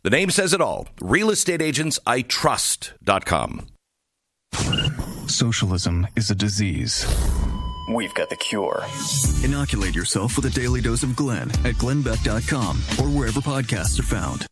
The name says it all. realestateagentsitrust.com. Socialism is a disease. We've got the cure. Inoculate yourself with a daily dose of Glenn at glennbeck.com or wherever podcasts are found.